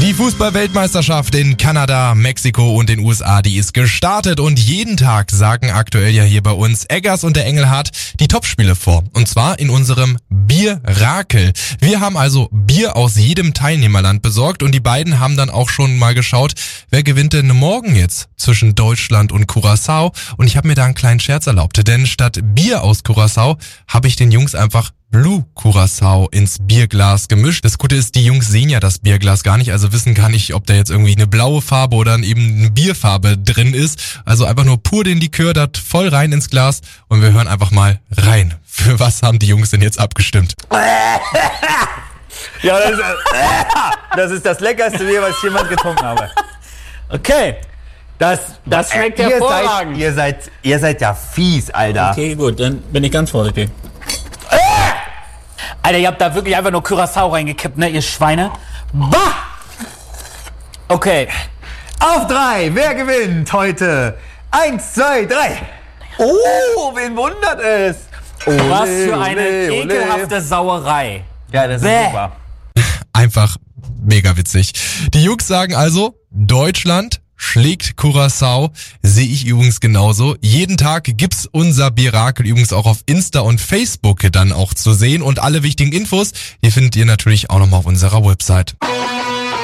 Die Fußball-Weltmeisterschaft in Kanada, Mexiko und den USA, die ist gestartet und jeden Tag sagen aktuell ja hier bei uns Eggers und der Engelhardt die Topspiele vor. Und zwar in unserem Bierrakel. Wir haben also Bier aus jedem Teilnehmerland besorgt und die beiden haben dann auch schon mal geschaut, wer gewinnt denn morgen jetzt zwischen Deutschland und Curaçao. Und ich habe mir da einen kleinen Scherz erlaubt, denn statt Bier aus Curaçao habe ich den Jungs einfach Blue Curaçao ins Bierglas gemischt. Das Gute ist, die Jungs sehen ja das Bierglas gar nicht, also wissen gar nicht, ob da jetzt irgendwie eine blaue Farbe oder eben eine Bierfarbe drin ist. Also einfach nur pur den Likör da voll rein ins Glas und wir hören einfach mal rein. Für was haben die Jungs denn jetzt abgestimmt? Ja, das ist das leckerste Bier, was ich jemals getrunken habe. Okay. Das schmeckt hervorragend. Ihr seid ja fies, Alter. Okay, gut, dann bin ich ganz vorsichtig. Alter, ihr habt da wirklich einfach nur Curaçao reingekippt, ne, ihr Schweine. Bah! Okay. Auf 3, wer gewinnt heute? 1, 2, 3. Oh, wen wundert es? Ole, Was für eine ole, ekelhafte Sauerei. Ja, das ist Bäh. super. Einfach mega witzig. Die Jungs sagen also, Deutschland schlägt Curaçao, sehe ich übrigens genauso. Jeden Tag gibt's unser Bierrakel übrigens auch auf Insta und Facebook dann auch zu sehen und alle wichtigen Infos, die findet ihr natürlich auch nochmal auf unserer Website.